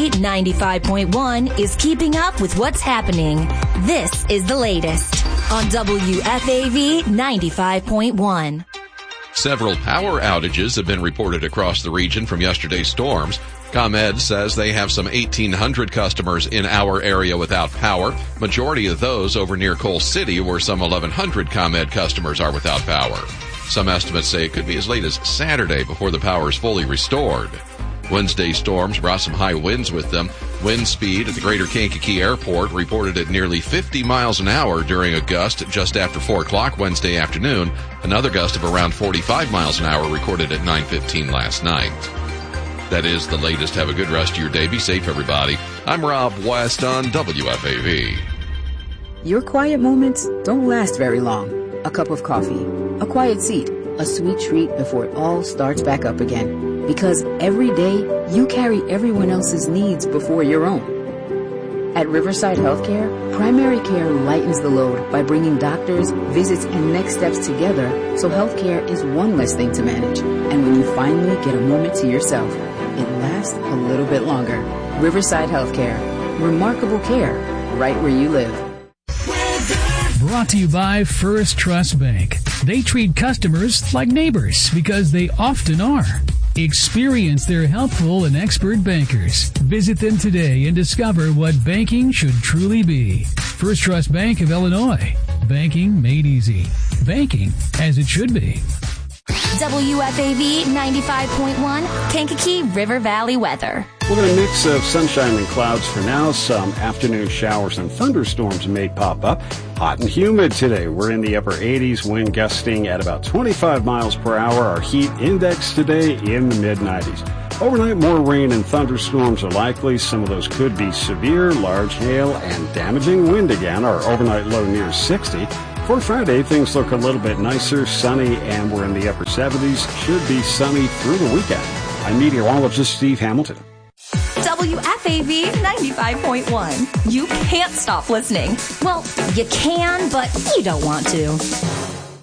95.1 is keeping up with what's happening. This is the latest on WFAV 95.1. Several power outages have been reported across the region from yesterday's storms. ComEd says they have some 1,800 customers in our area without power. Majority of those over near Coal City, where some 1,100 ComEd customers are without power. Some estimates say it could be as late as Saturday before the power is fully restored. Wednesday's storms brought some high winds with them. Wind speed at the Greater Kankakee Airport reported at nearly 50 miles an hour during a gust just after 4 o'clock Wednesday afternoon. Another gust of around 45 miles an hour recorded at 9:15 last night. That is the latest. Have a good rest of your day. Be safe, everybody. I'm Rob West on WFAV. Your quiet moments don't last very long. A cup of coffee, a quiet seat, a sweet treat before it all starts back up again. Because every day, you carry everyone else's needs before your own. At Riverside Healthcare, primary care lightens the load by bringing doctors, visits, and next steps together so healthcare is one less thing to manage. And when you finally get a moment to yourself, it lasts a little bit longer. Riverside Healthcare. Remarkable care right where you live. Brought to you by First Trust Bank. They treat customers like neighbors because they often are. Experience their helpful and expert bankers. Visit them today and discover what banking should truly be. First Trust Bank of Illinois. Banking made easy. Banking as it should be. WFAV 95.1, Kankakee River Valley weather. We've got a mix of sunshine and clouds for now. Some afternoon showers and thunderstorms may pop up. Hot and humid today. We're in the upper 80s, wind gusting at about 25 miles per hour. Our heat index today in the mid-90s. Overnight, more rain and thunderstorms are likely. Some of those could be severe, large hail, and damaging wind again. Our overnight low near 60. For Friday, things look a little bit nicer, sunny, and we're in the upper 70s. Should be sunny through the weekend. I'm meteorologist Steve Hamilton. WFAV 95.1. You can't stop listening. Well, you can, but you don't want to.